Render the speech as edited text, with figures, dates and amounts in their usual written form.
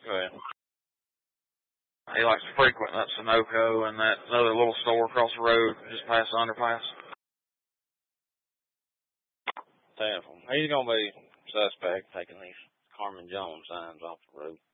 Okay. He likes to frequent that Sunoco and that other little store across the road, just past the underpass. He's gonna be suspect taking these Carmen Jones signs off the road.